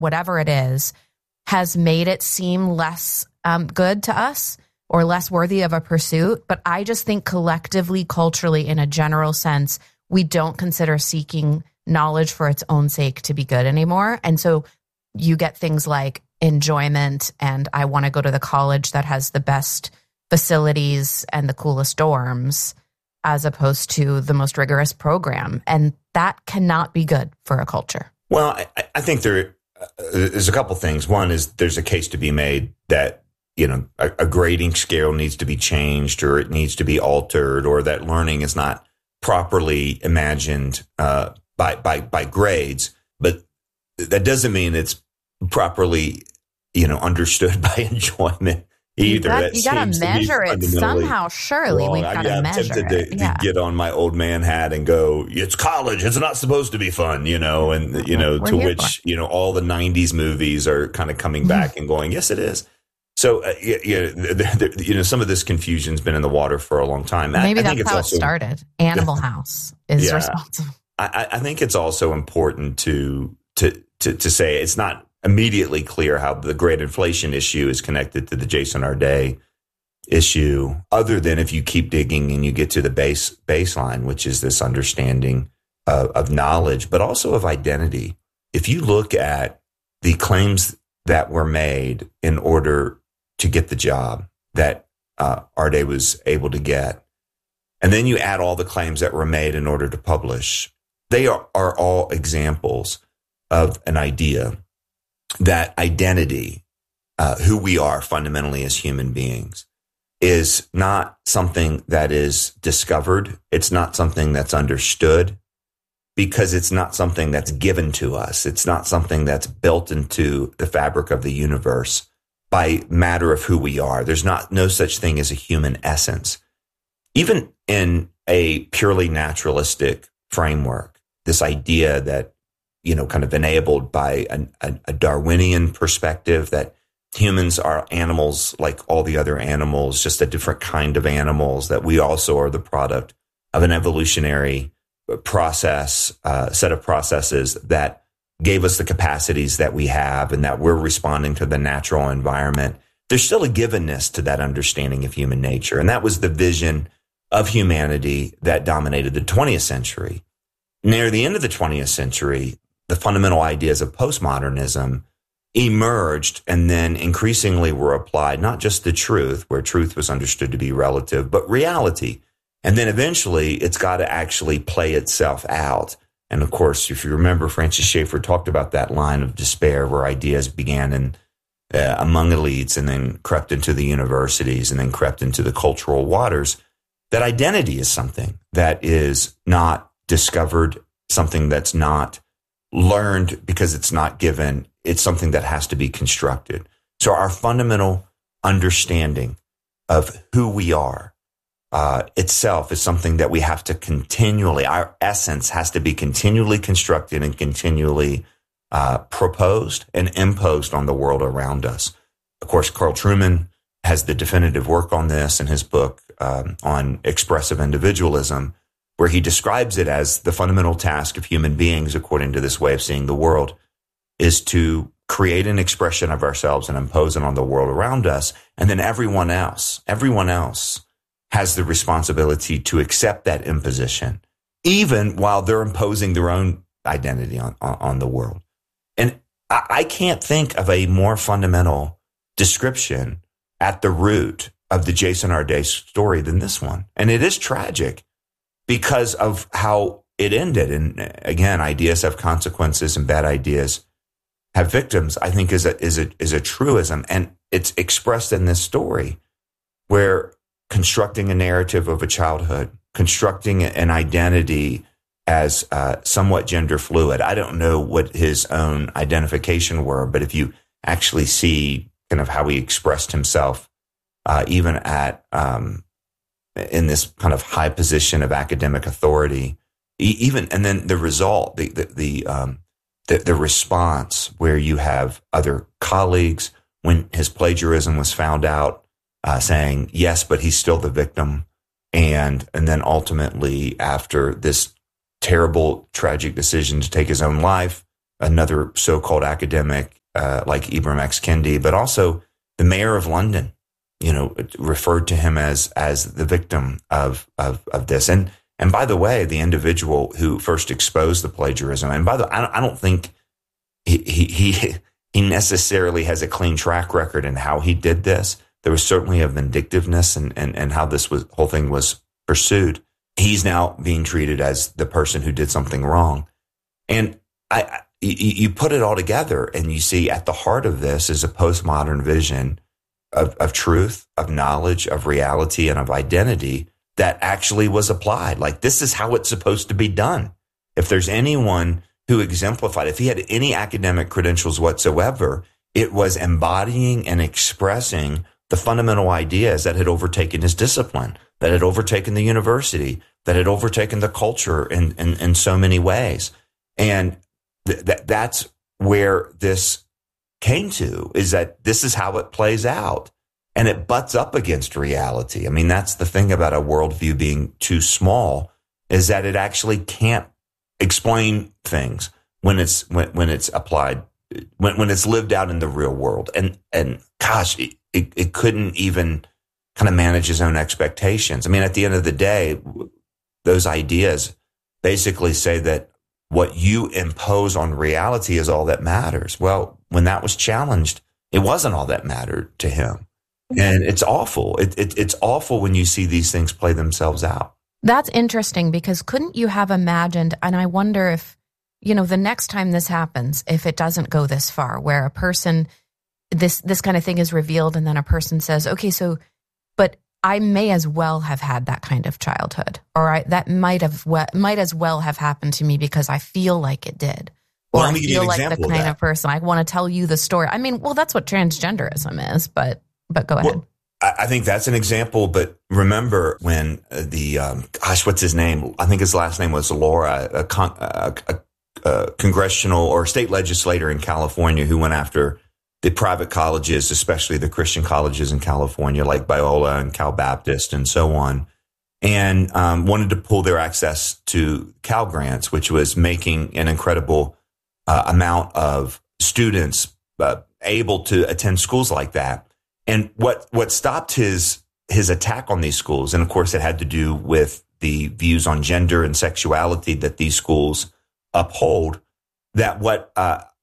whatever it is, has made it seem less good to us or less worthy of a pursuit. But I just think collectively, culturally, in a general sense, we don't consider seeking knowledge for its own sake to be good anymore. And so you get things like enjoyment and I want to go to the college that has the best facilities and the coolest dorms as opposed to the most rigorous program. And that cannot be good for a culture. Well, I think there's a couple things. One is there's a case to be made that, a grading scale needs to be changed or it needs to be altered or that learning is not properly imagined by grades. But that doesn't mean it's properly, understood by enjoyment either. You got to measure it somehow. Surely we've got to measure it. I'm tempted to get on my old man hat and go, it's college. It's not supposed to be fun, to which, all the 90s movies are kind of coming back and going, yes, it is. So, some of this confusion's been in the water for a long time. Maybe that's how it started. Animal House is responsible. I think it's also important to say it's not immediately clear how the great inflation issue is connected to the Jason Arde issue, other than if you keep digging and you get to the baseline, which is this understanding of knowledge, but also of identity. If you look at the claims that were made in order to get the job that Arde was able to get, and then you add all the claims that were made in order to publish, they are all examples of an idea that identity, who we are fundamentally as human beings, is not something that is discovered. It's not something that's understood because it's not something that's given to us. It's not something that's built into the fabric of the universe by matter of who we are. There's no such thing as a human essence. Even in a purely naturalistic framework, this idea that, kind of enabled by a Darwinian perspective that humans are animals like all the other animals, just a different kind of animals, that we also are the product of an evolutionary process, set of processes that gave us the capacities that we have and that we're responding to the natural environment. There's still a givenness to that understanding of human nature. And that was the vision of humanity that dominated the 20th century. Near the end of the 20th century, the fundamental ideas of postmodernism emerged and then increasingly were applied, not just to truth, where truth was understood to be relative, but reality. And then eventually it's got to actually play itself out. And of course, if you remember, Francis Schaeffer talked about that line of despair where ideas began among elites and then crept into the universities and then crept into the cultural waters, that identity is something that is not discovered, something that's not learned because it's not given. It's something that has to be constructed. So our fundamental understanding of who we are itself is something that we have to continually, our essence has to be continually constructed and continually proposed and imposed on the world around us. Of course, Carl Trueman has the definitive work on this in his book on expressive individualism, where he describes it as the fundamental task of human beings, according to this way of seeing the world, is to create an expression of ourselves and impose it on the world around us. And then everyone else has the responsibility to accept that imposition, even while they're imposing their own identity on the world. And I can't think of a more fundamental description at the root of the Jason Arde story than this one. And it is tragic because of how it ended. And again, ideas have consequences and bad ideas have victims, I think is a truism. And it's expressed in this story where constructing a narrative of a childhood, constructing an identity as somewhat gender fluid. I don't know what his own identification were, but if you actually see kind of how he expressed himself, even at in this kind of high position of academic authority, and then the result, the response where you have other colleagues when his plagiarism was found out, saying yes, but he's still the victim, and then ultimately after this terrible, tragic decision to take his own life, another so-called academic like Ibram X. Kendi, but also the mayor of London, referred to him as the victim of this. And by the way, the individual who first exposed the plagiarism, and by the way, I don't think he necessarily has a clean track record in how he did this. There was certainly a vindictiveness and how this whole thing was pursued. He's now being treated as the person who did something wrong. And you put it all together and you see at the heart of this is a postmodern vision of truth, of knowledge, of reality, and of identity that actually was applied. Like, this is how it's supposed to be done. If there's anyone who exemplified, if he had any academic credentials whatsoever, it was embodying and expressing the fundamental ideas that had overtaken his discipline, that had overtaken the university, that had overtaken the culture in so many ways. And that's where this came to, is that this is how it plays out. And it butts up against reality. I mean, that's the thing about a worldview being too small, is that it actually can't explain things when it's applied, when it's lived out in the real world. And gosh, it couldn't even kind of manage his own expectations. I mean, at the end of the day, those ideas basically say that what you impose on reality is all that matters. Well, when that was challenged, it wasn't all that mattered to him. And it's awful. It's awful when you see these things play themselves out. That's interesting, because couldn't you have imagined, and I wonder if, the next time this happens, if it doesn't go this far, where a person, this kind of thing is revealed, and then a person says, okay, so, but I may as well have had that kind of childhood, or that might as well have happened to me because I feel like it did. Or I feel like the kind of person, I want to tell you the story. I mean, well, that's what transgenderism is, but go ahead. Well, I think that's an example, but remember when what's his name? I think his last name was Laura, a congressional or state legislator in California who went after the private colleges, especially the Christian colleges in California, like Biola and Cal Baptist and so on, and wanted to pull their access to Cal Grants, which was making an incredible amount of students able to attend schools like that. And what stopped his attack on these schools, and of course it had to do with the views on gender and sexuality that these schools uphold, that what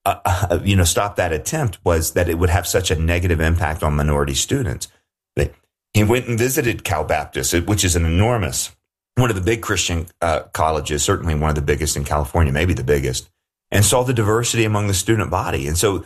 stopped that attempt was that it would have such a negative impact on minority students. He went and visited Cal Baptist, which is one of the big Christian colleges, certainly one of the biggest in California, maybe the biggest, and saw the diversity among the student body. And so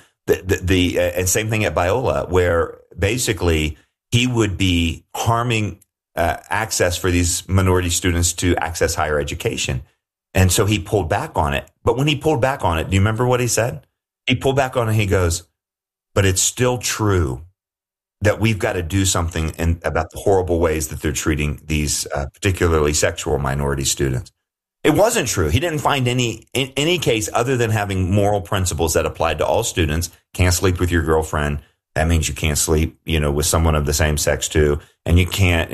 and same thing at Biola, where basically he would be harming access for these minority students to access higher education. And so he pulled back on it. But when he pulled back on it, do you remember what he said? He pulled back on it. He goes, but it's still true that we've got to do something about the horrible ways that they're treating these particularly sexual minority students. It wasn't true. He didn't find any case other than having moral principles that applied to all students. Can't sleep with your girlfriend. That means you can't sleep, with someone of the same sex too. And you can't,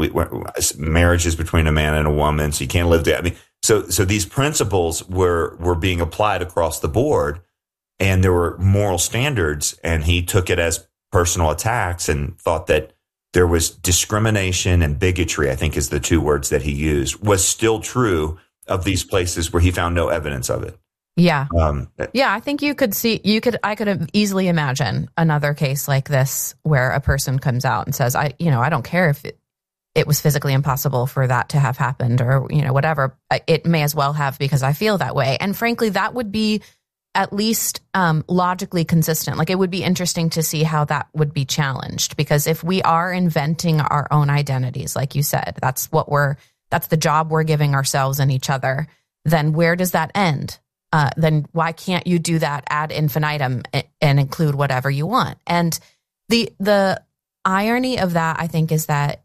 marriage is between a man and a woman, so you can't live there. I mean, so these principles were being applied across the board, and there were moral standards, and he took it as personal attacks and thought that there was discrimination and bigotry, I think is the two words that he used, was still true of these places where he found no evidence of it. Yeah. I think I could easily imagine another case like this where a person comes out and says, I don't care if it was physically impossible for that to have happened or, whatever. It may as well have because I feel that way. And frankly, that would be at least logically consistent. Like, it would be interesting to see how that would be challenged, because if we are inventing our own identities, like you said, that's the job we're giving ourselves and each other, then where does that end? Then why can't you do that ad infinitum and include whatever you want? And the irony of that, I think, is that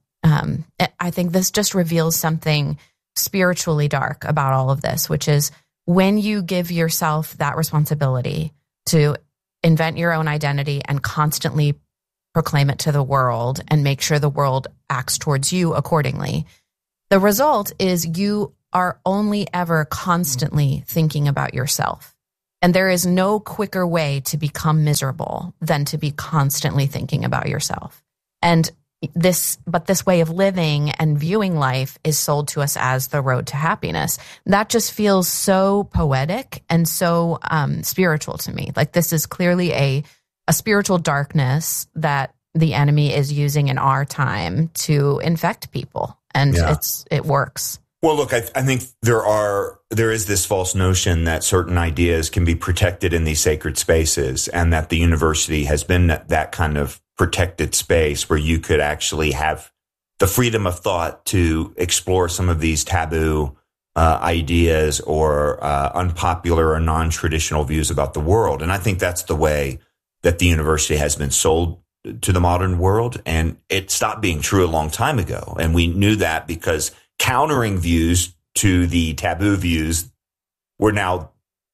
I think this just reveals something spiritually dark about all of this, which is when you give yourself that responsibility to invent your own identity and constantly proclaim it to the world and make sure the world acts towards you accordingly, the result is you are only ever constantly thinking about yourself. And there is no quicker way to become miserable than to be constantly thinking about yourself. And this way of living and viewing life is sold to us as the road to happiness. That just feels so poetic and so spiritual to me. Like this is clearly a spiritual darkness that the enemy is using in our time to infect people. And it works. Well, look, I think there is this false notion that certain ideas can be protected in these sacred spaces, and that the university has been that kind of protected space where you could actually have the freedom of thought to explore some of these taboo ideas or unpopular or non-traditional views about the world. And I think that's the way that the university has been sold to the modern world. And it stopped being true a long time ago. And we knew that because countering views to the taboo views were now,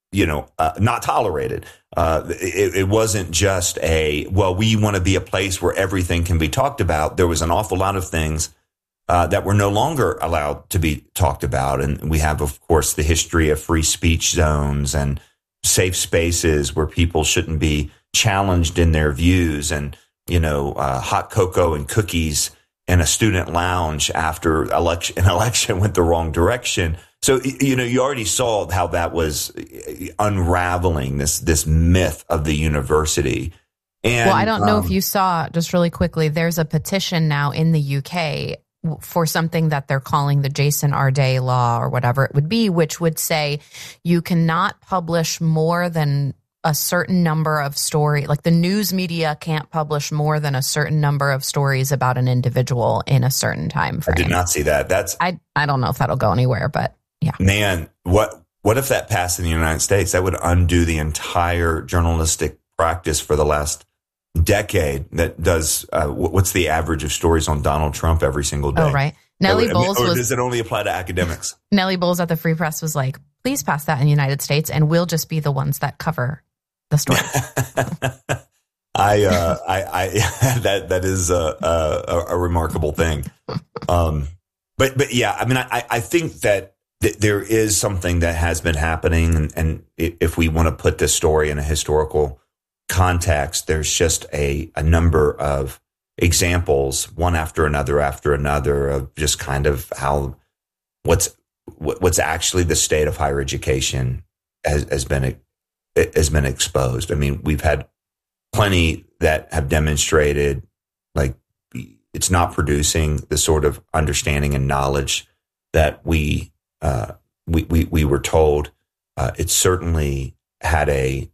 not tolerated. It wasn't just we want to be a place where everything can be talked about. There was an awful lot of things that were no longer allowed to be talked about. And we have, of course, the history of free speech zones and safe spaces where people shouldn't be challenged in their views, and, hot cocoa and cookies in a student lounge after an election went the wrong direction. So, you already saw how that was unraveling this myth of the university. And, I don't know if you saw, just really quickly, there's a petition now in the UK for something that they're calling the Jason Arday law or whatever it would be, which would say you cannot publish more than a certain number of stories. Like the news media can't publish more than a certain number of stories about an individual in a certain time frame. I did not see that. I don't know if that'll go anywhere, but yeah. Man, what if that passed in the United States? That would undo the entire journalistic practice for the last decade that does, what's the average of stories on Donald Trump every single day? Oh, right. Nellie Bowles or does it only apply to academics? Nellie Bowles at the Free Press was like, please pass that in the United States and we'll just be the ones that cover the story. That is a remarkable thing. But yeah, I mean, I think that there is something that has been happening, and if we want to put this story in a historical context, there's just a number of examples, one after another, of just kind of how what's actually the state of higher education has been exposed. I mean, we've had plenty that have demonstrated like it's not producing the sort of understanding and knowledge that we were told. It certainly had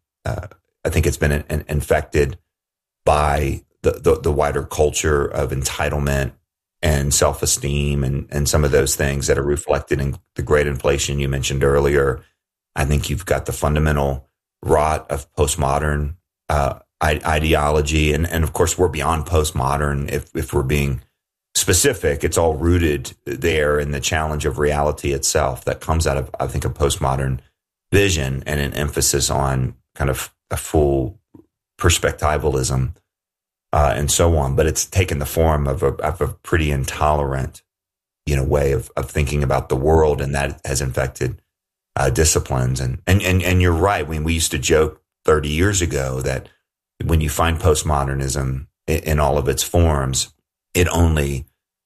I think it's been infected by the wider culture of entitlement and self-esteem and some of those things that are reflected in the great inflation you mentioned earlier. I think you've got the fundamental rot of postmodern ideology. And of course, we're beyond postmodern. If we're being specific, it's all rooted there in the challenge of reality itself that comes out of, I think, a postmodern vision and an emphasis on kind of a full perspectivalism and so on. But it's taken the form of a pretty intolerant, way of thinking about the world, and that has infected disciplines. And you're right. When we used to joke 30 years ago that when you find postmodernism in all of its forms, it only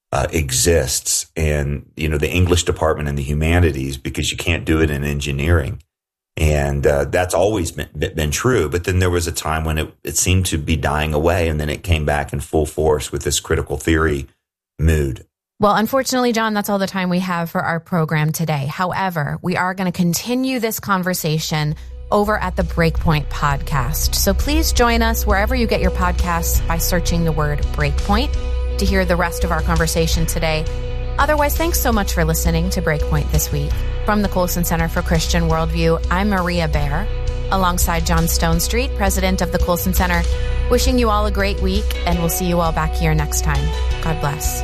exists in, the English department and the humanities, because you can't do it in engineering. And that's always been true. But then there was a time when it seemed to be dying away, and then it came back in full force with this critical theory mood. Well, unfortunately, John, that's all the time we have for our program today. However, we are going to continue this conversation over at the Breakpoint podcast. So please join us wherever you get your podcasts by searching the word Breakpoint to hear the rest of our conversation today. Otherwise, thanks so much for listening to Breakpoint this week. From the Colson Center for Christian Worldview, I'm Maria Bear, alongside John Stonestreet, president of the Colson Center, wishing you all a great week, and we'll see you all back here next time. God bless.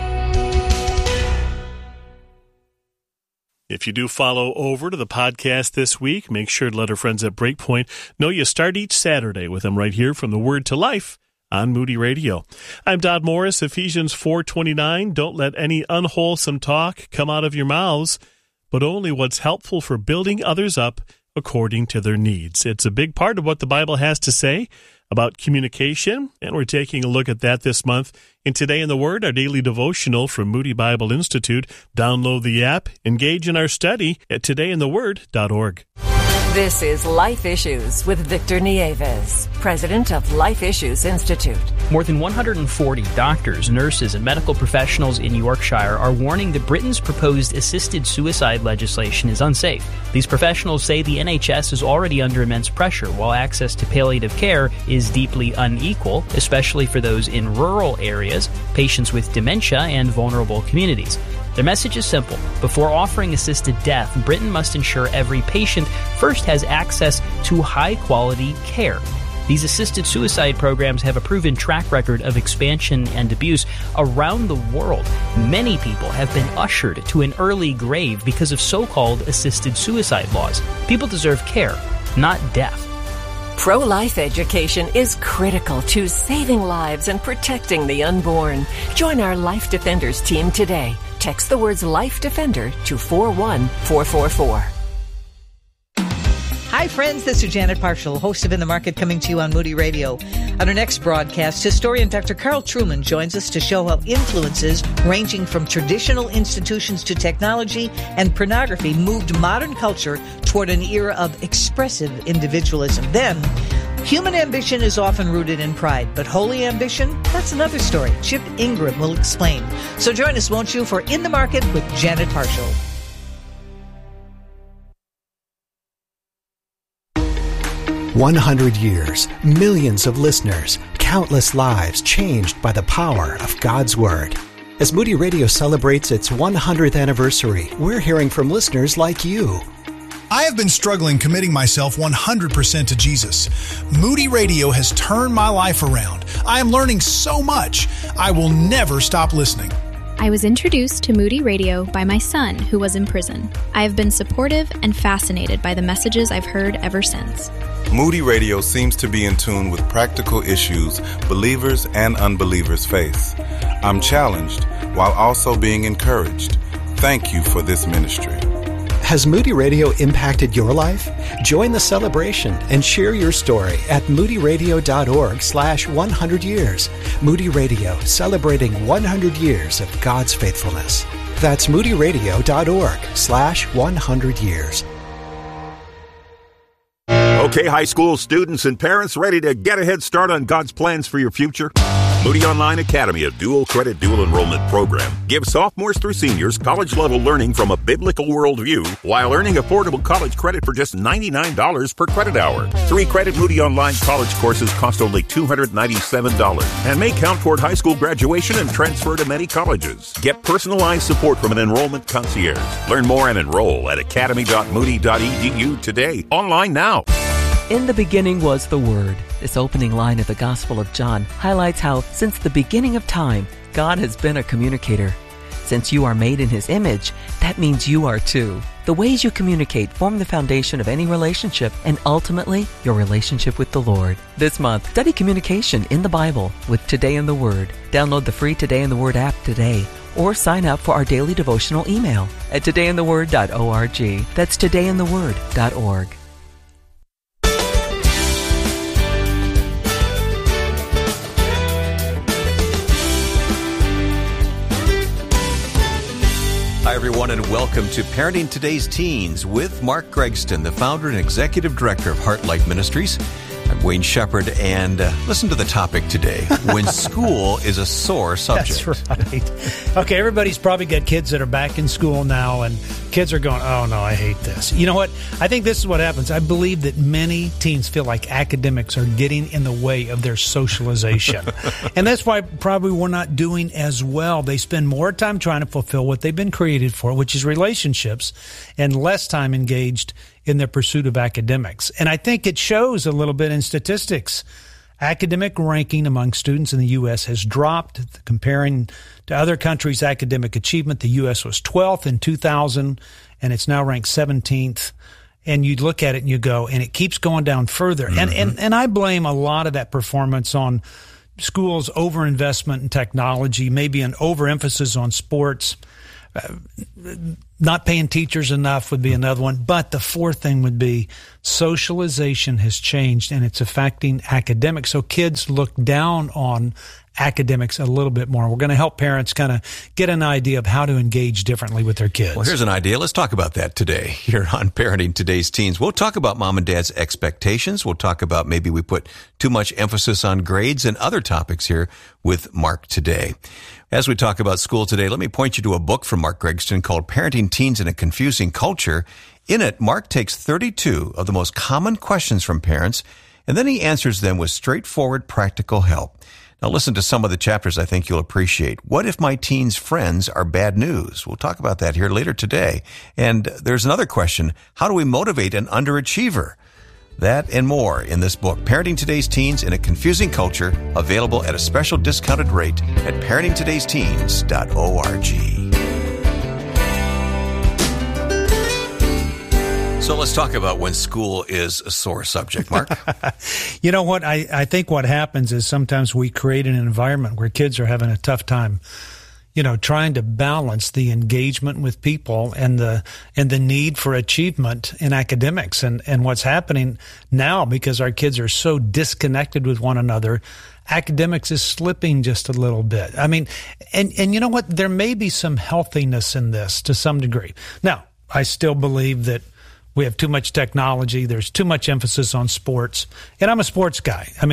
If you do follow over to the podcast this week, make sure to let our friends at Breakpoint know you start each Saturday with them right here from the Word to Life on Moody Radio. I'm Dodd Morris, Ephesians 4:29. Don't let any unwholesome talk come out of your mouths, but only what's helpful for building others up according to their needs. It's a big part of what the Bible has to say about communication, and we're taking a look at that this month in Today in the Word, our daily devotional from Moody Bible Institute. Download the app, engage in our study at todayintheword.org. This is Life Issues with Victor Nieves, president of Life Issues Institute. More than 140 doctors, nurses, and medical professionals in Yorkshire are warning that Britain's proposed assisted suicide legislation is unsafe. These professionals say the NHS is already under immense pressure, while access to palliative care is deeply unequal, especially for those in rural areas, patients with dementia, and vulnerable communities. Their message is simple. Before offering assisted death, Britain must ensure every patient first has access to high-quality care. These assisted suicide programs have a proven track record of expansion and abuse around the world. Many people have been ushered to an early grave because of so-called assisted suicide laws. People deserve care, not death. Pro-life education is critical to saving lives and protecting the unborn. Join our Life Defenders team today. Text the words Life Defender to 41444. Hi, friends. This is Janet Parshall, host of In the Market, coming to you on Moody Radio. On our next broadcast, historian Dr. Carl Trueman joins us to show how influences ranging from traditional institutions to technology and pornography moved modern culture toward an era of expressive individualism. Then, human ambition is often rooted in pride, but holy ambition, that's another story. Chip Ingram will explain. So join us, won't you, for In the Market with Janet Parshall. 100 years, millions of listeners, countless lives changed by the power of God's Word. As Moody Radio celebrates its 100th anniversary, we're hearing from listeners like you. I have been struggling committing myself 100% to Jesus. Moody Radio has turned my life around. I am learning so much. I will never stop listening. I was introduced to Moody Radio by my son, who was in prison. I have been supportive and fascinated by the messages I've heard ever since. Moody Radio seems to be in tune with practical issues believers and unbelievers face. I'm challenged while also being encouraged. Thank you for this ministry. Has Moody Radio impacted your life? Join the celebration and share your story at moodyradio.org/100 years. Moody Radio, celebrating 100 years of God's faithfulness. That's moodyradio.org/100 years. Okay, high school students and parents, ready to get a head start on God's plans for your future? Moody Online Academy, a dual credit, dual enrollment program, gives sophomores through seniors college-level learning from a biblical worldview while earning affordable college credit for just $99 per credit hour. 3-credit Moody Online college courses cost only $297 and may count toward high school graduation and transfer to many colleges. Get personalized support from an enrollment concierge. Learn more and enroll at academy.moody.edu today. Online now. In the beginning was the Word. This opening line of the Gospel of John highlights how, since the beginning of time, God has been a communicator. Since you are made in His image, that means you are too. The ways you communicate form the foundation of any relationship and ultimately your relationship with the Lord. This month, study communication in the Bible with Today in the Word. Download the free Today in the Word app today or sign up for our daily devotional email at todayintheword.org. That's todayintheword.org. Hi, everyone, and welcome to Parenting Today's Teens with Mark Gregston, the founder and executive director of Heartlight Ministries. I'm Wayne Shepherd, and listen to the topic today, when school is a sore subject. That's right. Okay, everybody's probably got kids that are back in school now, and kids are going, oh, no, I hate this. You know what? I think this is what happens. I believe that many teens feel like academics are getting in the way of their socialization. And that's why probably we're not doing as well. They spend more time trying to fulfill what they've been created for, which is relationships, and less time engaged in their pursuit of academics. And I think it shows a little bit in statistics. Academic ranking among students in the U.S. has dropped. Comparing to other countries' academic achievement, the U.S. was 12th in 2000, and it's now ranked 17th. And you look at it and you go, and it keeps going down further. Mm-hmm. And I blame a lot of that performance on schools' overinvestment in technology, maybe an overemphasis on sports. Not paying teachers enough would be another one. But the fourth thing would be socialization has changed and it's affecting academics. So kids look down on academics a little bit more. We're going to help parents kind of get an idea of how to engage differently with their kids. Well, here's an idea. Let's talk about that today here on Parenting Today's Teens. We'll talk about mom and dad's expectations. We'll talk about maybe we put too much emphasis on grades and other topics here with Mark today. As we talk about school today, let me point you to a book from Mark Gregston called Parenting Teens in a Confusing Culture. In it, Mark takes 32 of the most common questions from parents, and then he answers them with straightforward, practical help. Now listen to some of the chapters I think you'll appreciate. What if my teens' friends are bad news? We'll talk about that here later today. And there's another question. How do we motivate an underachiever? That and more in this book, Parenting Today's Teens in a Confusing Culture, available at a special discounted rate at parentingtodaysteens.org. So let's talk about when school is a sore subject, Mark. You know what? I think what happens is sometimes we create an environment where kids are having a tough time, trying to balance the engagement with people and the need for achievement in academics. And what's happening now, because our kids are so disconnected with one another, academics is slipping just a little bit. I mean, and you know what? There may be some healthiness in this to some degree. Now, I still believe that we have too much technology. There's too much emphasis on sports, and I'm a sports guy. I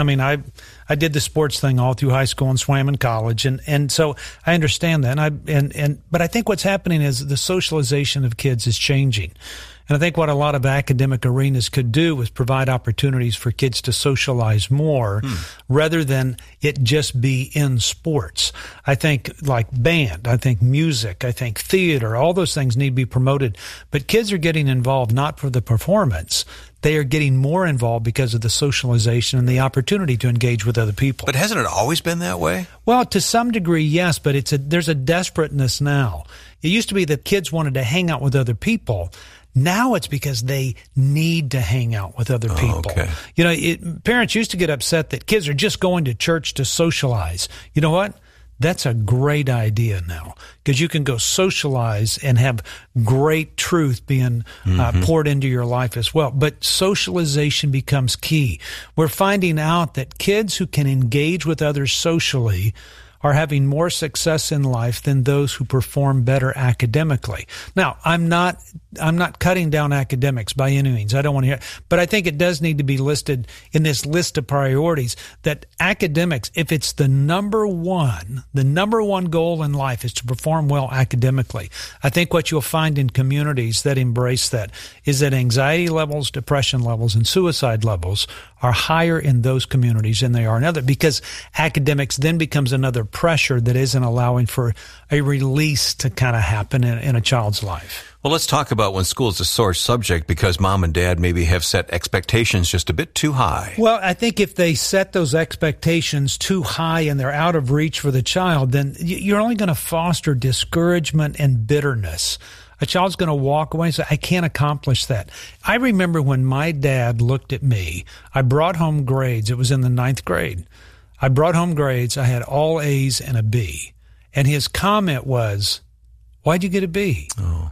I did the sports thing all through high school and swam in college, and so I understand that. But I think what's happening is the socialization of kids is changing. And I think what a lot of academic arenas could do is provide opportunities for kids to socialize more rather than it just be in sports. I think like band, I think music, I think theater, all those things need to be promoted. But kids are getting involved not for the performance. They are getting more involved because of the socialization and the opportunity to engage with other people. But hasn't it always been that way? Well, to some degree, yes, but there's a desperateness now. It used to be that kids wanted to hang out with other people. Now it's because they need to hang out with other people. Okay. Parents used to get upset that kids are just going to church to socialize. You know what? That's a great idea now, because you can go socialize and have great truth being poured into your life as well. But socialization becomes key. We're finding out that kids who can engage with others socially are having more success in life than those who perform better academically. Now, I'm not cutting down academics by any means. I don't want to hear it. But I think it does need to be listed in this list of priorities that academics, if it's the number one goal in life is to perform well academically. I think what you'll find in communities that embrace that is that anxiety levels, depression levels, and suicide levels are higher in those communities than they are in others, because academics then becomes another pressure that isn't allowing for a release to kind of happen in a child's life. Well, let's talk about when school is a sore subject, because mom and dad maybe have set expectations just a bit too high. Well, I think if they set those expectations too high and they're out of reach for the child, then you're only going to foster discouragement and bitterness. A child's going to walk away and say, I can't accomplish that. I remember when my dad looked at me, I brought home grades. It was in the 9th grade. I brought home grades. I had all A's and a B. And his comment was, why'd you get a B? Oh.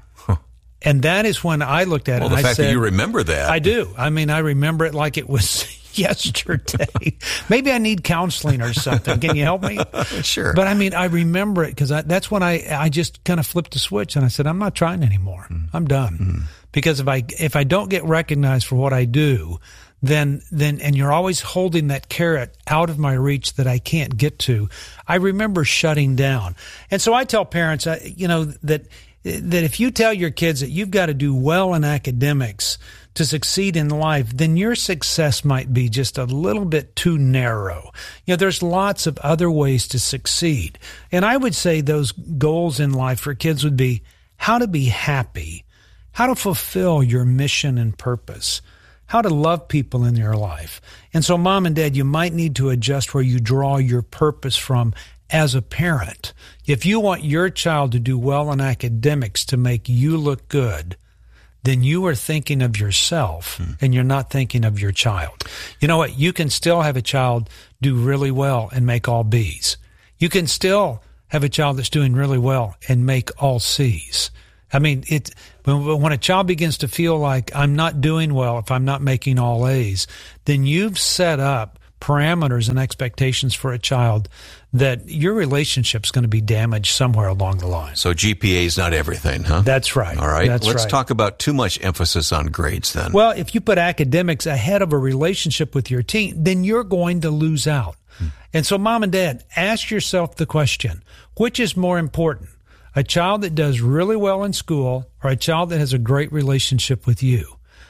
And that is when I looked at it and I said... Well, the fact that you remember that. I do. I remember it like it was yesterday. Maybe I need counseling or something. Can you help me? Sure. But I remember it because that's when I just kind of flipped the switch and I said, I'm not trying anymore. I'm done. Because if I don't get recognized for what I do, then and you're always holding that carrot out of my reach that I can't get to, I remember shutting down. And so I tell parents, that if you tell your kids that you've got to do well in academics to succeed in life, then your success might be just a little bit too narrow. There's lots of other ways to succeed. And I would say those goals in life for kids would be how to be happy, how to fulfill your mission and purpose, how to love people in your life. And so mom and dad, you might need to adjust where you draw your purpose from as a parent. If you want your child to do well in academics to make you look good, then you are thinking of yourself and you're not thinking of your child. You know what? You can still have a child do really well and make all B's. You can still have a child that's doing really well and make all C's. I mean, when a child begins to feel like I'm not doing well if I'm not making all A's, then you've set up parameters and expectations for a child that your relationship's going to be damaged somewhere along the line. So GPA is not everything, huh? That's right. All right. Let's talk about too much emphasis on grades then. Well, if you put academics ahead of a relationship with your teen, then you're going to lose out. And so, Mom and Dad, ask yourself the question, which is more important? A child that does really well in school or a child that has a great relationship with you?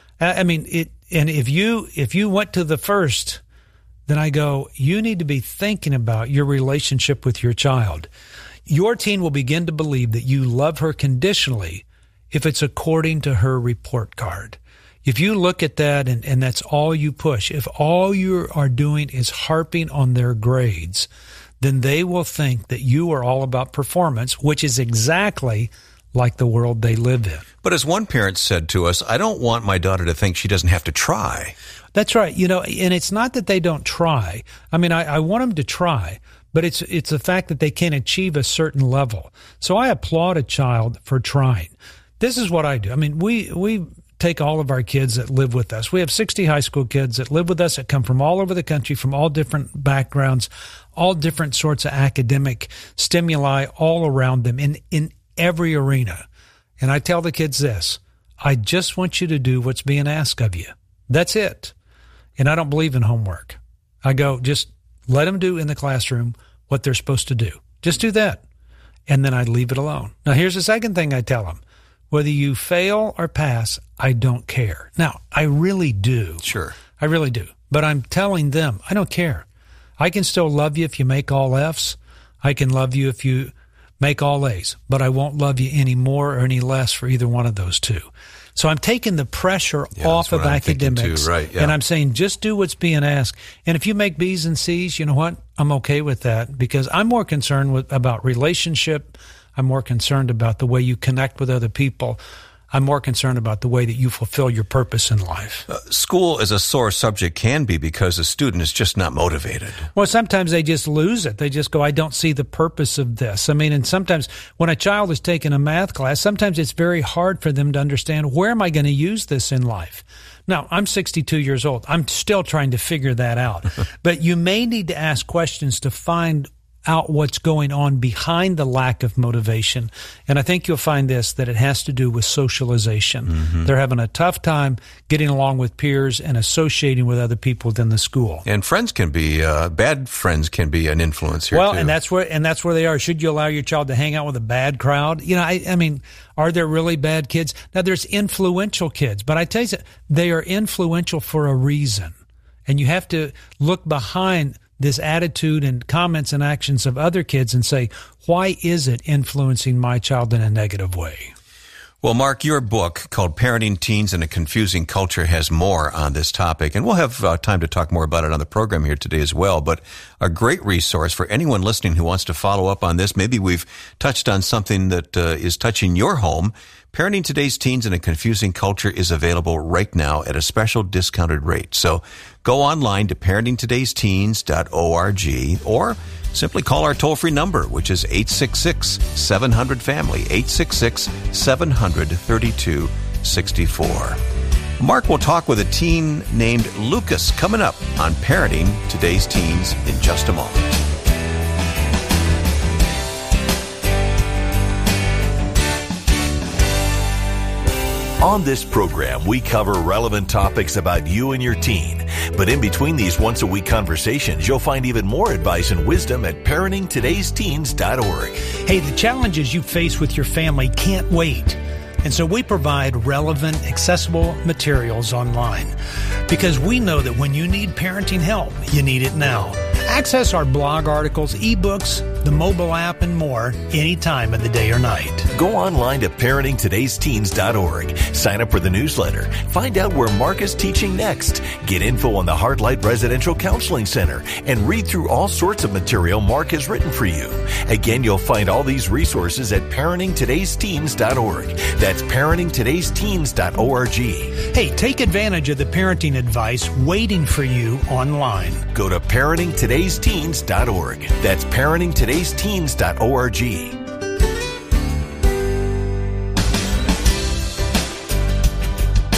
I mean, and if you went to the first, then I go, you need to be thinking about your relationship with your child. Your teen will begin to believe that you love her conditionally if it's according to her report card. If you look at that and that's all you push, if all you are doing is harping on their grades, then they will think that you are all about performance, which is exactly like the world they live in. But as one parent said to us, I don't want my daughter to think she doesn't have to try. That's right. And it's not that they don't try. I mean, I want them to try, but it's the fact that they can achieve a certain level. So I applaud a child for trying. This is what I do. I mean, we take all of our kids that live with us. We have 60 high school kids that live with us that come from all over the country, from all different backgrounds, all different sorts of academic stimuli all around them in every arena. And I tell the kids this, I just want you to do what's being asked of you. That's it. And I don't believe in homework. I go, just let them do in the classroom what they're supposed to do. Just do that. And then I leave it alone. Now, here's the second thing I tell them. Whether you fail or pass, I don't care. Now, I really do. Sure. I really do. But I'm telling them, I don't care. I can still love you if you make all Fs. I can love you if you make all A's. But I won't love you any more or any less for either one of those two. So I'm taking the pressure off of academics. Too, right, yeah. And I'm saying just do what's being asked. And if you make B's and C's, you know what? I'm okay with that because I'm more concerned about relationship. I'm more concerned about the way you connect with other people. I'm more concerned about the way that you fulfill your purpose in life. School as a sore subject can be because a student is just not motivated. Well, sometimes they just lose it. They just go, I don't see the purpose of this. I mean, and sometimes when a child is taking a math class, sometimes it's very hard for them to understand, where am I going to use this in life? Now, I'm 62 years old. I'm still trying to figure that out. But you may need to ask questions to find out what's going on behind the lack of motivation. And I think you'll find that it has to do with socialization. Mm-hmm. They're having a tough time getting along with peers and associating with other people within the school. And friends can be, bad friends can be an influence here, well, too. and that's where they are. Should you allow your child to hang out with a bad crowd? I mean, are there really bad kids? Now, there's influential kids, but I tell you, they are influential for a reason. And you have to look behind this attitude and comments and actions of other kids and say, why is it influencing my child in a negative way? Well, Mark, your book called Parenting Teens in a Confusing Culture has more on this topic, and we'll have time to talk more about it on the program here today as well, but a great resource for anyone listening who wants to follow up on this. Maybe we've touched on something that is touching your home. Parenting Today's Teens in a Confusing Culture is available right now at a special discounted rate. So go online to parentingtodaysteens.org or simply call our toll-free number, which is 866-700-FAMILY, 866-700-3264. Mark will talk with a teen named Lucas coming up on Parenting Today's Teens in just a moment. On this program, we cover relevant topics about you and your teen. But in between these once-a-week conversations, you'll find even more advice and wisdom at parentingtodaysteens.org. Hey, the challenges you face with your family can't wait. And so we provide relevant, accessible materials online because we know that when you need parenting help, you need it now. Access our blog articles, ebooks, the mobile app, and more any time of the day or night. Go online to parentingtodaysteens.org. Sign up for the newsletter. Find out where Mark is teaching next. Get info on the Heartlight Residential Counseling Center and read through all sorts of material Mark has written for you. Again, you'll find all these resources at parentingtodaysteens.org. That's parentingtodaysteens.org. Hey, take advantage of the parenting advice waiting for you online. Go to parentingtodaysteens.org. That's parentingtodaysteens.org.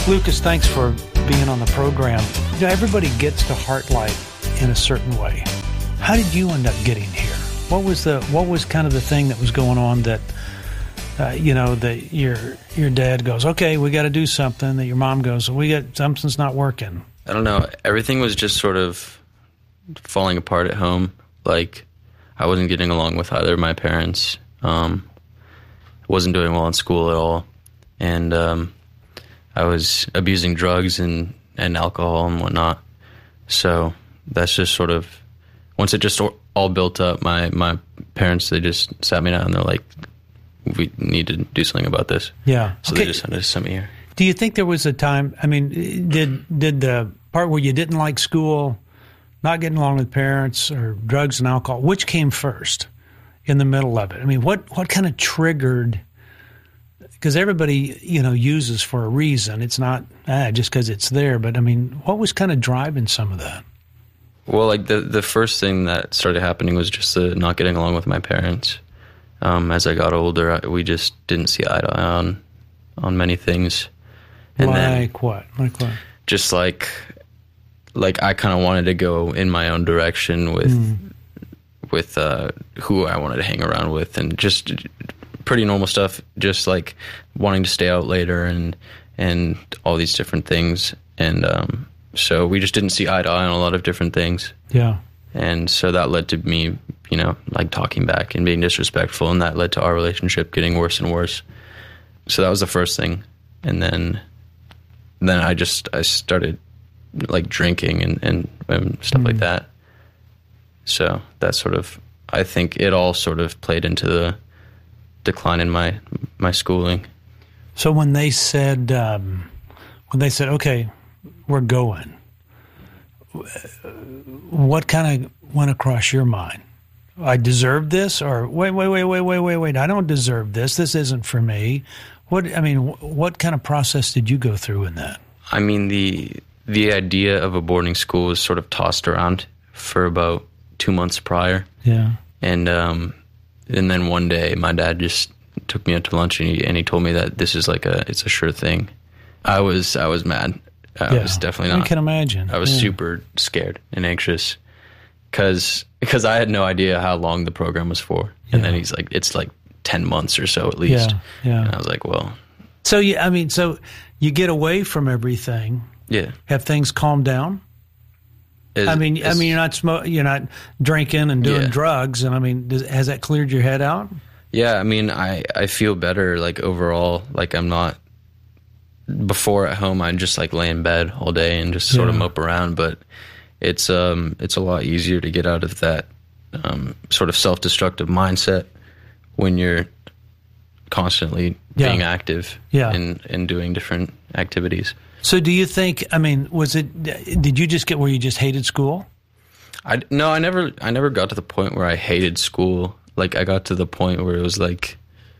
Lucas, thanks for being on the program. You know, everybody gets to Heartlight in a certain way. How did you end up getting here? What was kind of the thing that was going on that that your dad goes, okay, we got to do something, that your mom goes, something's not working? I don't know. Everything was just sort of falling apart at home. Like, I wasn't getting along with either of my parents. Wasn't doing well in school at all. And I was abusing drugs and alcohol and whatnot. So that's just sort of, once it just all built up, my parents, they just sat me down and they're like, we need to do something about this. Yeah. So they just sent me here. Do you think there was a time, I mean, did the part where you didn't like school, not getting along with parents, or drugs and alcohol, which came first in the middle of it? I mean, what kind of triggered, because everybody, uses for a reason. It's not just because it's there. But, I mean, what was kind of driving some of that? Well, like the first thing that started happening was just the not getting along with my parents. As I got older, we just didn't see eye to eye on many things. And like what? Like what? Just like I kind of wanted to go in my own direction with who I wanted to hang around with, and just pretty normal stuff. Just like wanting to stay out later and all these different things. And so we just didn't see eye to eye on a lot of different things. Yeah. And so that led to me, like talking back and being disrespectful, and that led to our relationship getting worse and worse. So that was the first thing. And then I started like drinking and stuff like that. So that sort of, I think it all sort of played into the decline in my schooling. So when they said, okay, we're going, what kind of went across your mind? I deserve this, or wait, I don't deserve this. This isn't for me. What kind of process did you go through in that? I mean, the idea of a boarding school was sort of tossed around for about 2 months prior. Yeah. And then one day my dad just took me out to lunch and he told me that this is it's a sure thing. I was mad. I was definitely not. I can imagine. I was super scared and anxious because I had no idea how long the program was for. And then he's like, it's like 10 months or so at least. Yeah. And I was like, well. So you get away from everything. Yeah. Have things calmed down? You're not drinking and doing drugs, and has that cleared your head out? Yeah, I feel better, like, overall. Like, I'm not, before at home, I'd just like lay in bed all day and just sort of mope around, but it's a lot easier to get out of that sort of self-destructive mindset when you're constantly being active and doing different activities. So do you think, did you just get where you just hated school? No, I never got to the point where I hated school. Like, I got to the point where it was like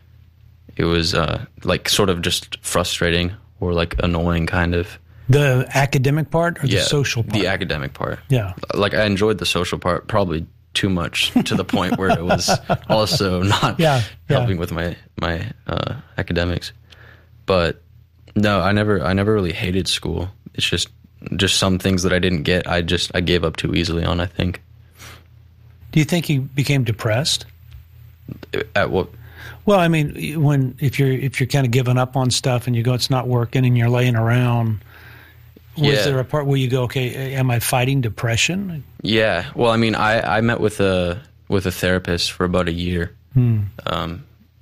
sort of just frustrating or like annoying, kind of. The academic part or the social part? The academic part. Yeah. Like, I enjoyed the social part probably too much to the point where it was also not helping with my academics. But no, I never really hated school. It's just some things that I didn't get, I gave up too easily on, I think. Do you think you became depressed? At what? Well, if you're kind of giving up on stuff and you go, it's not working, and you're laying around, was there a part where you go, okay, am I fighting depression? Yeah. Well, I met with a therapist for about a year, and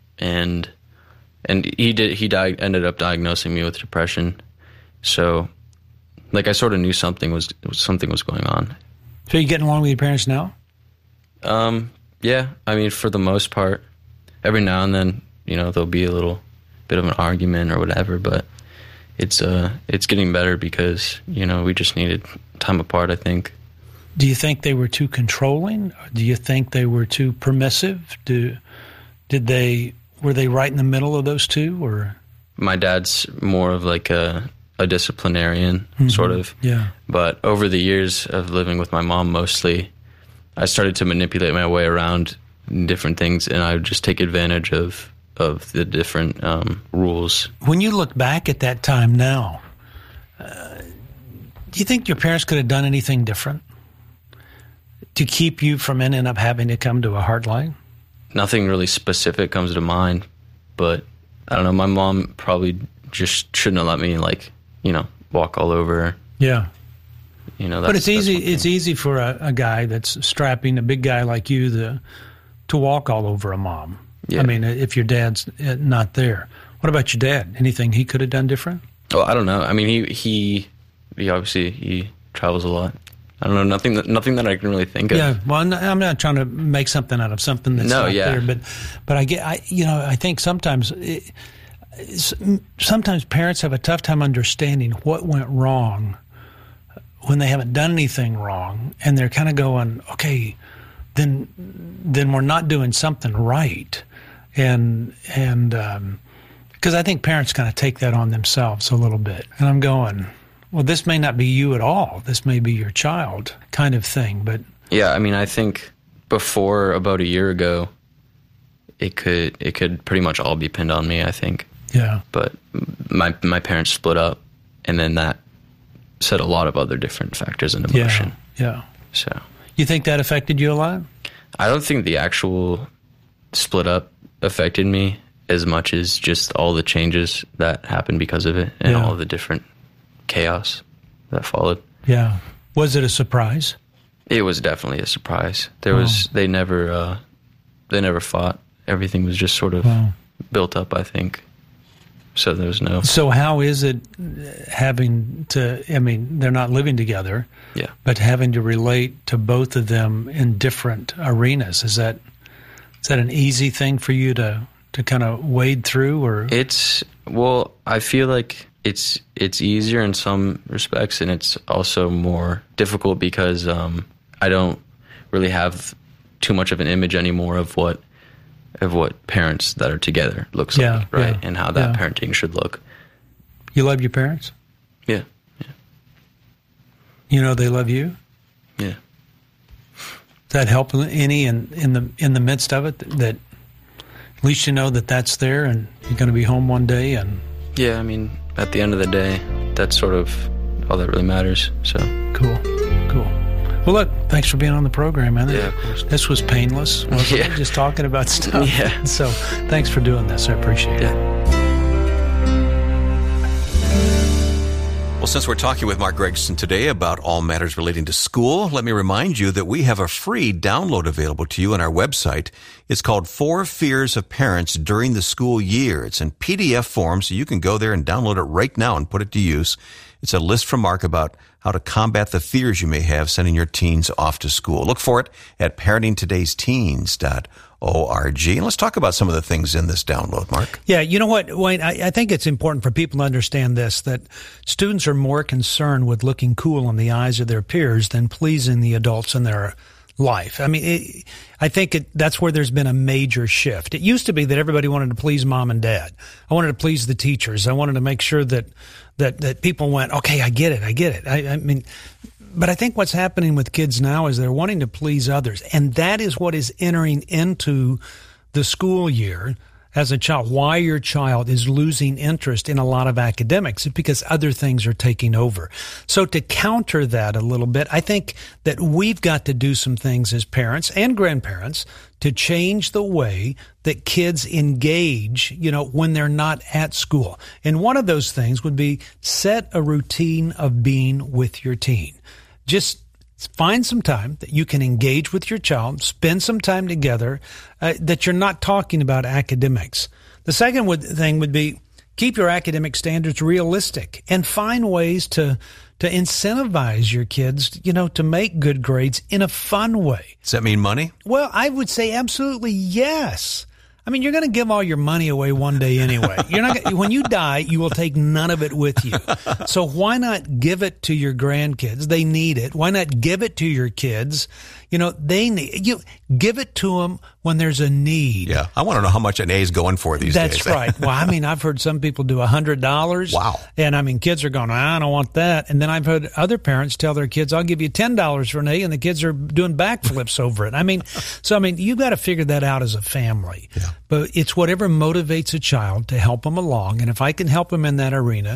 he ended up diagnosing me with depression. So, like, I sort of knew something was going on. So you getting along with your parents now? Yeah. For the most part. Every now and then, there'll be a little bit of an argument or whatever, but it's getting better because, we just needed time apart, I think. Do you think they were too controlling? Or do you think they were too permissive? Were they right in the middle of those two, or? My dad's more of like a disciplinarian, sort of. Yeah. But over the years of living with my mom mostly, I started to manipulate my way around different things, and I would just take advantage of the different rules. When you look back at that time now, Do you think your parents could have done anything different to keep you from ending up having to come to a Heartlight? Nothing really specific comes to mind, but I don't know. My mom probably just shouldn't have let me, walk all over. Yeah. But it's easy. It's easy for a guy that's strapping, a big guy like you, to walk all over a mom. Yeah. I mean, if your dad's not there. What about your dad? Anything he could have done different? Oh, I don't know. I mean, he obviously he travels a lot. I don't know, nothing that I can really think of. Yeah, well, I'm not trying to make something out of something that's not there, but I think sometimes parents have a tough time understanding what went wrong when they haven't done anything wrong, and they're kind of going, okay, then we're not doing something right, and because I think parents kind of take that on themselves a little bit, and I'm going, well, this may not be you at all. This may be your child, kind of thing. But yeah, I mean, I think before about a year ago, it could pretty much all be pinned on me, I think. Yeah. But my parents split up, and then that set a lot of other different factors into motion. Yeah. So you think that affected you a lot? I don't think the actual split up affected me as much as just all the changes that happened because of it, and all the different chaos that followed. Yeah. Was it a surprise? It was definitely a surprise. They never fought. Everything was just sort of built up, I think. So there was no. So how is it having to, I mean, they're not living together. Yeah. But having to relate to both of them in different arenas, is that an easy thing for you to kind of wade through, or? I feel like it's easier in some respects, and it's also more difficult because I don't really have too much of an image anymore of what parents that are together looks like, right? And how that parenting should look. You love your parents? Yeah. You know they love you? Yeah. Does that help any in the midst of it, that at least you know that's there and you're going to be home one day? And yeah, I mean, at the end of the day, that's sort of all that really matters. So cool. Well, look, thanks for being on the program, man. Yeah, of course. This was painless, wasn't it? Just talking about stuff. Yeah. So thanks for doing this. I appreciate it. Well, since we're talking with Mark Gregson today about all matters relating to school, let me remind you that we have a free download available to you on our website. It's called 4 Fears of Parents During the School Year. It's in PDF form, so you can go there and download it right now and put it to use. It's a list from Mark about how to combat the fears you may have sending your teens off to school. Look for it at parentingtodaysteens.org. And let's talk about some of the things in this download, Mark. Yeah, you know what, Wayne, I think it's important for people to understand this, that students are more concerned with looking cool in the eyes of their peers than pleasing the adults in their life. I mean, I think that's where there's been a major shift. It used to be that everybody wanted to please mom and dad. I wanted to please the teachers. I wanted to make sure that people went, okay, I get it. I mean, but I think what's happening with kids now is they're wanting to please others. And that is what is entering into the school year as a child. Why your child is losing interest in a lot of academics is because other things are taking over. So to counter that a little bit, I think that we've got to do some things as parents and grandparents to change the way that kids engage, when they're not at school. And one of those things would be set a routine of being with your teen. Just find some time that you can engage with your child, spend some time together, that you're not talking about academics. The second thing would be keep your academic standards realistic and find ways to incentivize your kids, to make good grades in a fun way. Does that mean money? Well, I would say absolutely yes. I mean, you're going to give all your money away one day anyway. You're not when you die, you will take none of it with you. So why not give it to your grandkids? They need it. Why not give it to your kids? They need you. Give it to them when there's a need. Yeah, I want to know how much an A is going for these days. That's right. Well, I mean, I've heard some people do $100. Wow. And I mean, kids are going, I don't want that. And then I've heard other parents tell their kids, I'll give you $10 for an A, and the kids are doing backflips over it. I mean, you've got to figure that out as a family. Yeah. But it's whatever motivates a child to help them along. And if I can help them in that arena,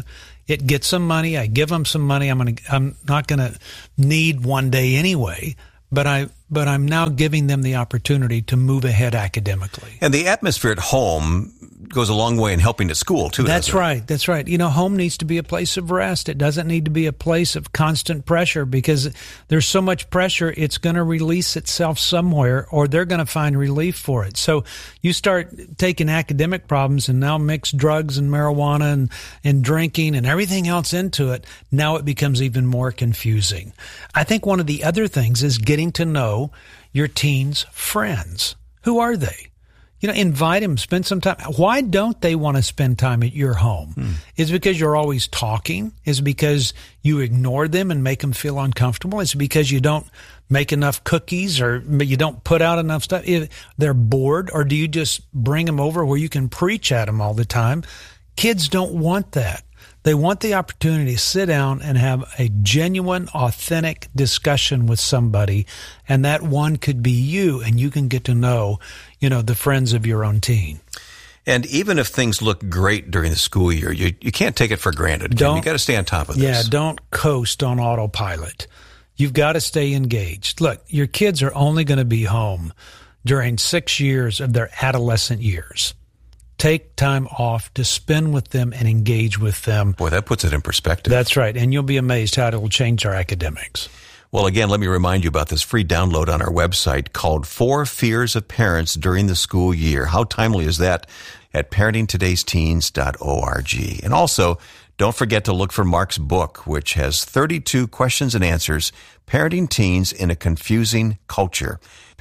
It gets some money. I give them some money. I'm not going to need one day anyway, but I'm now giving them the opportunity to move ahead academically. And the atmosphere at home goes a long way in helping at school, too. That's right. That's right. Home needs to be a place of rest. It doesn't need to be a place of constant pressure, because there's so much pressure, it's going to release itself somewhere, or they're going to find relief for it. So you start taking academic problems and now mix drugs and marijuana and drinking and everything else into it. Now it becomes even more confusing. I think one of the other things is getting to know your teen's friends. Who are they? Invite them, spend some time. Why don't they want to spend time at your home? Is it because you're always talking? Is it because you ignore them and make them feel uncomfortable? Is it because you don't make enough cookies, or you don't put out enough stuff? If they're bored, or do you just bring them over where you can preach at them all the time? Kids don't want that. They want the opportunity to sit down and have a genuine, authentic discussion with somebody, and that one could be you, and you can get to know, the friends of your own teen. And even if things look great during the school year, you can't take it for granted. You got to stay on top of this. Yeah, don't coast on autopilot. You've got to stay engaged. Look, your kids are only going to be home during 6 years of their adolescent years. Take time off to spend with them and engage with them. Boy, that puts it in perspective. That's right. And you'll be amazed how it will change our academics. Well, again, let me remind you about this free download on our website called 4 Fears of Parents During the School Year. How timely is that? At parentingtodaysteens.org. And also, don't forget to look for Mark's book, which has 32 questions and answers, Parenting Teens in a Confusing Culture.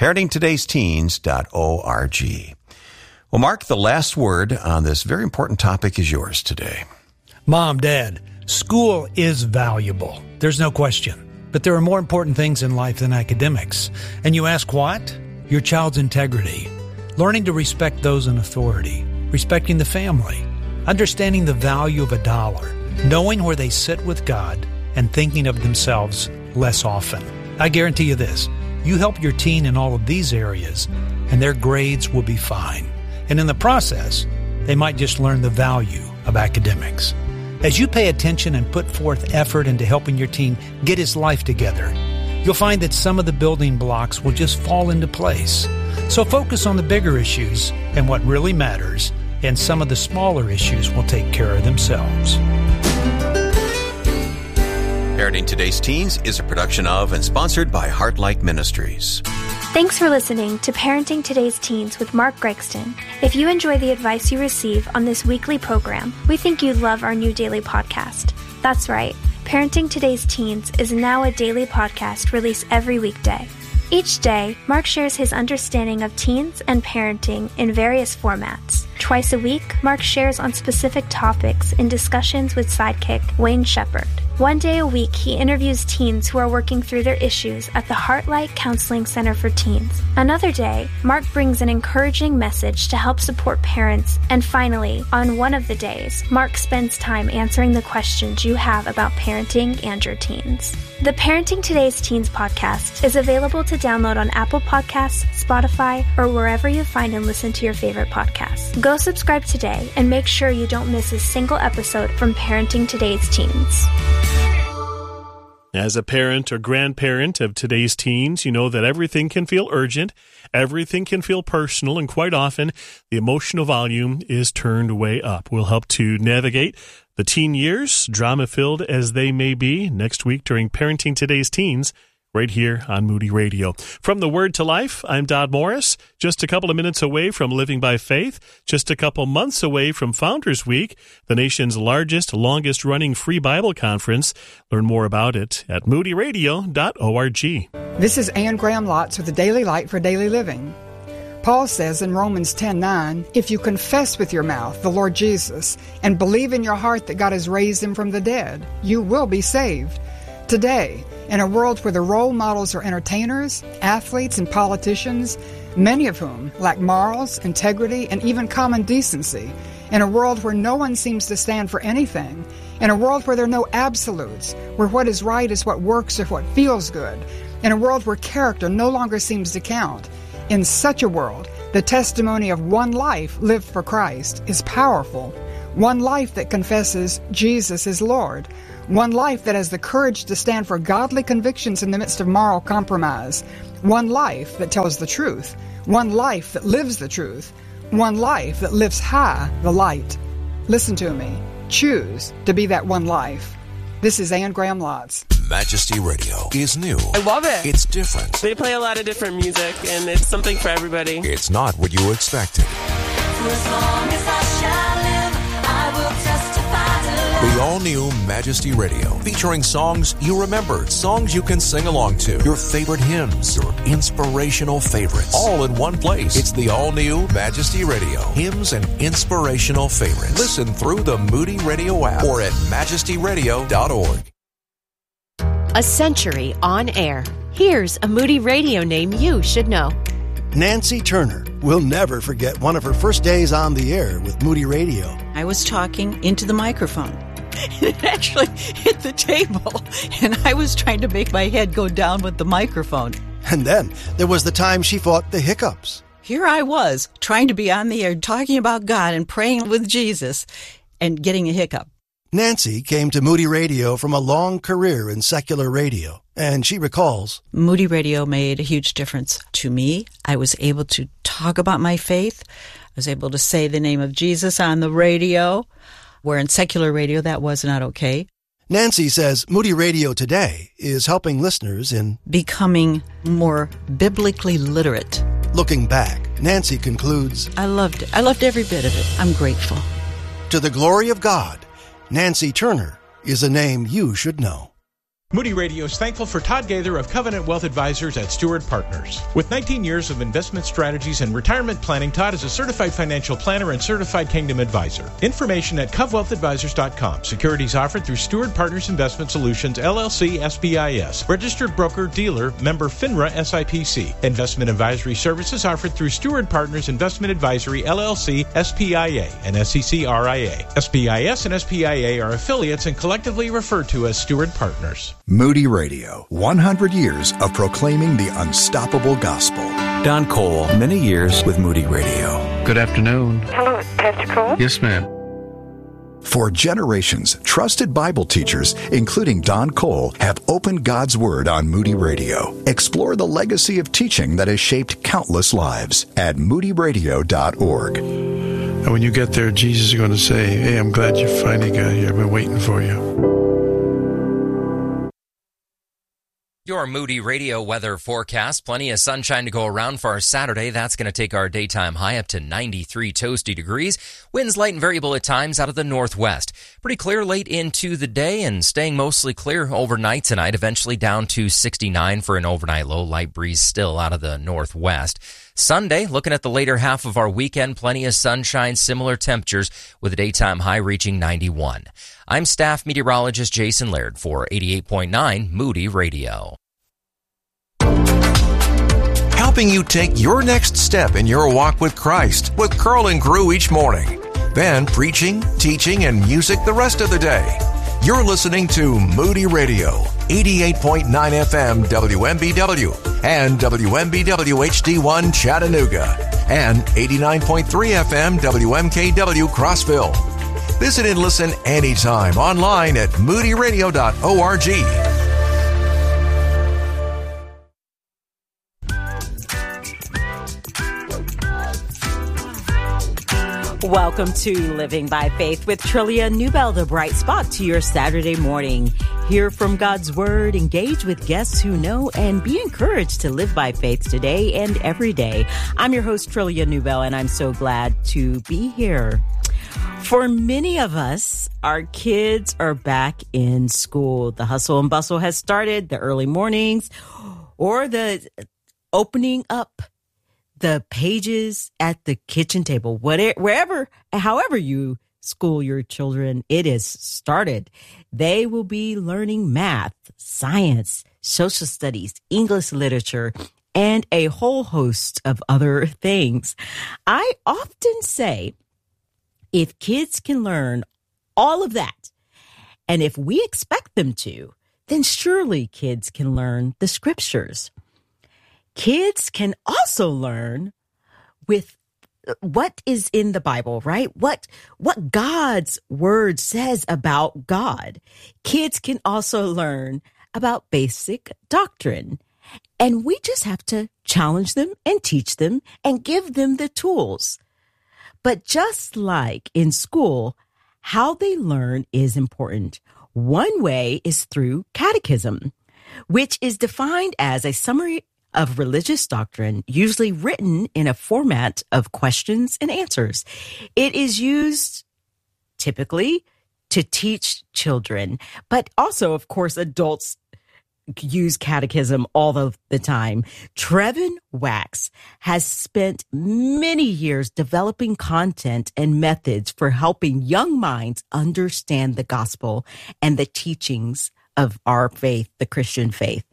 parentingtodaysteens.org. Well, Mark, the last word on this very important topic is yours today. Mom, Dad, school is valuable. There's no question. But there are more important things in life than academics. And you ask what? Your child's integrity. Learning to respect those in authority. Respecting the family. Understanding the value of $1. Knowing where they sit with God. And thinking of themselves less often. I guarantee you this. You help your teen in all of these areas, and their grades will be fine. And in the process, they might just learn the value of academics. As you pay attention and put forth effort into helping your teen get his life together, you'll find that some of the building blocks will just fall into place. So focus on the bigger issues and what really matters, and some of the smaller issues will take care of themselves. Parenting Today's Teens is a production of and sponsored by Heartlight Ministries. Thanks for listening to Parenting Today's Teens with Mark Gregston. If you enjoy the advice you receive on this weekly program, we think you'd love our new daily podcast. That's right, Parenting Today's Teens is now a daily podcast released every weekday. Each day, Mark shares his understanding of teens and parenting in various formats. Twice a week, Mark shares on specific topics in discussions with sidekick Wayne Shepherd. One day a week, he interviews teens who are working through their issues at the Heartlight Counseling Center for Teens. Another day, Mark brings an encouraging message to help support parents. And finally, on one of the days, Mark spends time answering the questions you have about parenting and your teens. The Parenting Today's Teens podcast is available to download on Apple Podcasts, Spotify, or wherever you find and listen to your favorite podcasts. Go subscribe today and make sure you don't miss a single episode from Parenting Today's Teens. As a parent or grandparent of today's teens, you know that everything can feel urgent, everything can feel personal, and quite often the emotional volume is turned way up. We'll help to navigate the teen years, drama-filled as they may be, next week during Parenting Today's Teens, right here on Moody Radio. From the Word to Life, I'm Dodd Morris, just a couple of minutes away from Living by Faith, just a couple months away from Founders Week, the nation's largest, longest-running free Bible conference. Learn more about it at moodyradio.org. This is Anne Graham Lotz with the Daily Light for Daily Living. Paul says in Romans 10:9, if you confess with your mouth the Lord Jesus and believe in your heart that God has raised him from the dead, you will be saved. Today, in a world where the role models are entertainers, athletes, and politicians, many of whom lack morals, integrity, and even common decency, in a world where no one seems to stand for anything, in a world where there are no absolutes, where what is right is what works or what feels good, in a world where character no longer seems to count, in such a world, the testimony of one life lived for Christ is powerful. One life that confesses Jesus is Lord. One life that has the courage to stand for godly convictions in the midst of moral compromise. One life that tells the truth. One life that lives the truth. One life that lifts high the light. Listen to me. Choose to be that one life. This is Ann Graham Lotz. Majesty Radio is new. I love it. It's different. They play a lot of different music, and it's something for everybody. It's not what you expected. For as long as I shall live, I will testify to love. The all-new Majesty Radio, featuring songs you remember, songs you can sing along to, your favorite hymns, your inspirational favorites, all in one place. It's the all-new Majesty Radio, hymns and inspirational favorites. Listen through the Moody Radio app or at majestyradio.org. A century on air. Here's a Moody Radio name you should know. Nancy Turner will never forget one of her first days on the air with Moody Radio. I was talking into the microphone. It actually hit the table, and I was trying to make my head go down with the microphone. And then there was the time she fought the hiccups. Here I was, trying to be on the air, talking about God and praying with Jesus, and getting a hiccup. Nancy came to Moody Radio from a long career in secular radio, and she recalls, Moody Radio made a huge difference to me. I was able to talk about my faith. I was able to say the name of Jesus on the radio, where in secular radio that was not okay. Nancy says Moody Radio today is helping listeners in becoming more biblically literate. Looking back, Nancy concludes, I loved it. I loved every bit of it. I'm grateful. To the glory of God, Nancy Turner is a name you should know. Moody Radio is thankful for Todd Gaither of Covenant Wealth Advisors at Stewart Partners. With 19 years of investment strategies and retirement planning, Todd is a certified financial planner and certified Kingdom advisor. Information at covwealthadvisors.com. Securities offered through Stewart Partners Investment Solutions, LLC, SBIS. Registered broker dealer, member FINRA SIPC. Investment advisory services offered through Stewart Partners Investment Advisory, LLC, SPIA, and SECRIA. SBIS and SPIA are affiliates and collectively referred to as Stewart Partners. Moody Radio, 100 years of proclaiming the unstoppable gospel. Don Cole, many years with Moody Radio. Good afternoon. Hello, it's Pastor Cole. Yes, ma'am. For generations, trusted Bible teachers, including Don Cole, have opened God's Word on Moody Radio. Explore the legacy of teaching that has shaped countless lives at moodyradio.org. And when you get there, Jesus is going to say, hey, I'm glad you finally got here. I've been waiting for you. Your Moody Radio weather forecast. Plenty of sunshine to go around for our Saturday. That's going to take our daytime high up to 93 toasty degrees. Winds light and variable at times out of the northwest. Pretty clear late into the day and staying mostly clear overnight tonight, eventually down to 69 for an overnight low. Light breeze still out of the northwest. Sunday, looking at the later half of our weekend, plenty of sunshine, similar temperatures with a daytime high reaching 91. I'm staff meteorologist Jason Laird for 88.9 Moody Radio. Helping you take your next step in your walk with Christ with Curl and Crew each morning. Then preaching, teaching, and music the rest of the day. You're listening to Moody Radio, 88.9 FM WMBW and WMBW HD1 Chattanooga and 89.3 FM WMKW Crossville. Visit and listen anytime online at moodyradio.org. Welcome to Living by Faith with Trillia Newbell, the bright spot to your Saturday morning. Hear from God's Word, engage with guests who know, and be encouraged to live by faith today and every day. I'm your host, Trillia Newbell, and I'm so glad to be here. For many of us, our kids are back in school. The hustle and bustle has started, the early mornings, or the opening up the pages at the kitchen table, wherever, however you school your children, it is started. They will be learning math, science, social studies, English literature, and a whole host of other things. I often say, if kids can learn all of that, and if we expect them to, then surely kids can learn the scriptures. Kids can also learn with what is in the Bible, right? What God's word says about God. Kids can also learn about basic doctrine. And we just have to challenge them and teach them and give them the tools. But just like in school, how they learn is important. One way is through catechism, which is defined as a summary of religious doctrine, usually written in a format of questions and answers. It is used typically to teach children, but also, of course, adults use catechism all of the time. Trevin Wax has spent many years developing content and methods for helping young minds understand the gospel and the teachings of our faith, the Christian faith.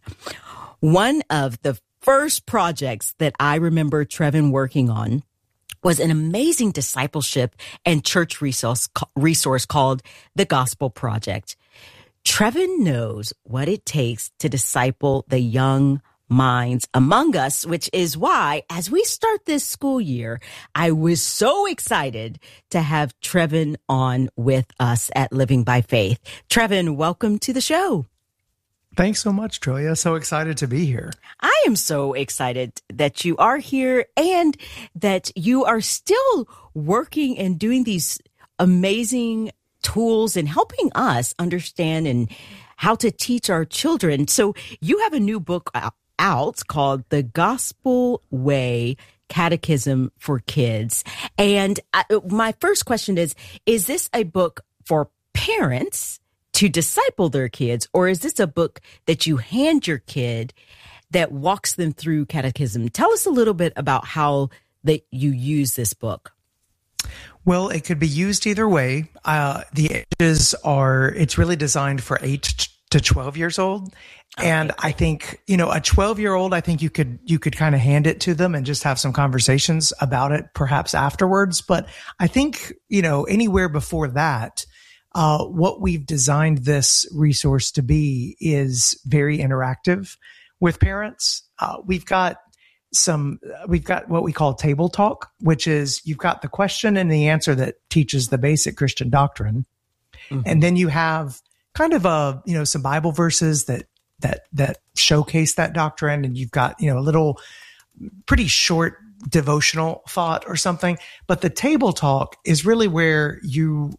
One of the first projects that I remember Trevin working on was an amazing discipleship and church resource called The Gospel Project. Trevin knows what it takes to disciple the young minds among us, which is why, as we start this school year, I was so excited to have Trevin on with us at Living by Faith. Trevin, welcome to the show. Thanks so much, Trillia. So excited to be here. I am so excited that you are here and that you are still working and doing these amazing tools and helping us understand and how to teach our children. So you have a new book out called The Gospel Way, Catechism for Kids. And my first question is this a book for parents to disciple their kids, or is this a book that you hand your kid that walks them through catechism? Tell us a little bit about how that you use this book. Well, it could be used either way. The ages it's really designed for 8 to 12 years old. And I think, a 12-year-old, I think you could kind of hand it to them and just have some conversations about it, perhaps afterwards. But I think, anywhere before that, what we've designed this resource to be is very interactive with parents. We've got what we call table talk, which is you've got the question and the answer that teaches the basic Christian doctrine. Mm-hmm. And then you have kind of some Bible verses that showcase that doctrine. And you've got, a little pretty short devotional thought or something. But the table talk is really where you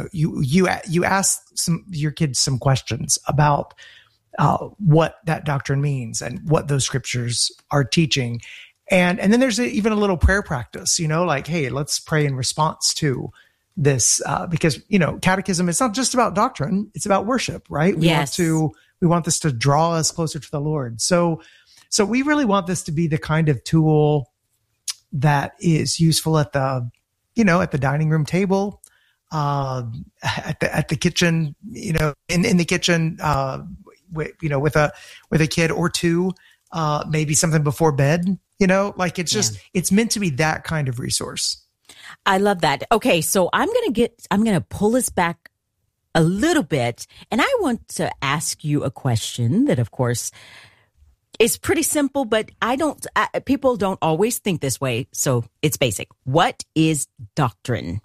ask your kids some questions about what that doctrine means and what those scriptures are teaching. And then there's even a little prayer practice, like, hey, let's pray in response to this, because, catechism, it's not just about doctrine, it's about worship, right? Yes. We want this to draw us closer to the Lord. So we really want this to be the kind of tool that is useful at the dining room table, at the kitchen, in the kitchen, with a kid or two, maybe something before bed, it's meant to be that kind of resource. I love that. Okay. So I'm going to pull us back a little bit, and I want to ask you a question that, of course, is pretty simple, but people don't always think this way. So it's basic. What is doctrine?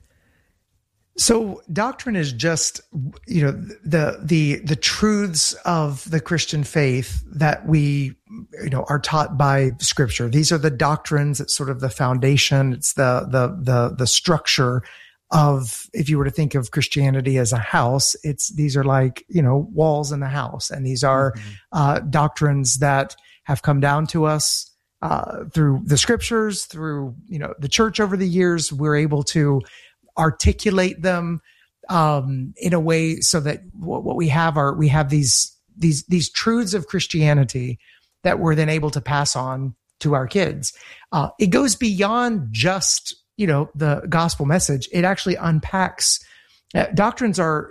So doctrine is just, the truths of the Christian faith that we, are taught by Scripture. These are the doctrines. It's sort of the foundation. It's the structure of, if you were to think of Christianity as a house, these are like, walls in the house. And these are doctrines that have come down to us through the Scriptures, through, the church over the years. We're able to articulate them in a way so that what we have these truths of Christianity that we're then able to pass on to our kids. It goes beyond just the gospel message. It actually unpacks doctrines are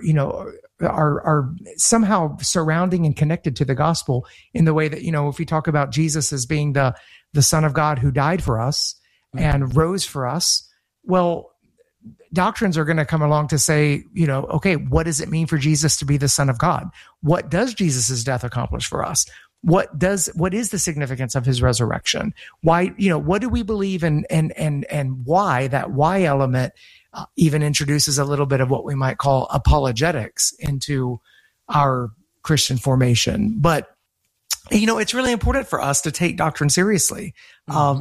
somehow surrounding and connected to the gospel in the way that if we talk about Jesus as being the Son of God who died for us and rose for us, well, doctrines are going to come along to say, okay, what does it mean for Jesus to be the Son of God? What does Jesus' death accomplish for us? what is the significance of his resurrection? Why, what do we believe and why that why element even introduces a little bit of what we might call apologetics into our Christian formation. But it's really important for us to take doctrine seriously.